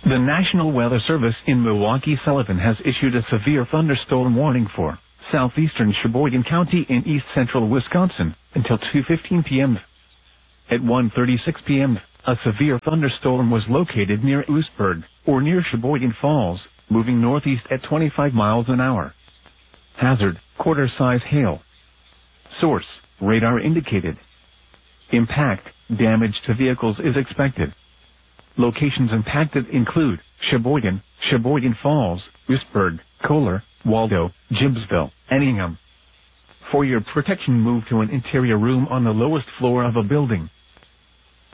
The National Weather Service in Milwaukee-Sullivan has issued a severe thunderstorm warning for southeastern Sheboygan County in east-central Wisconsin until 2:15 p.m. At 1:36 p.m., a severe thunderstorm was located near Oostburg, or near Sheboygan Falls, moving northeast at 25 miles an hour. Hazard, quarter-size hail. Source, radar indicated. Impact, damage to vehicles is expected. Locations impacted include Sheboygan, Sheboygan Falls, Oostburg, Kohler, Waldo, Gibbsville, and Ingham. For your protection, move to an interior room on the lowest floor of a building.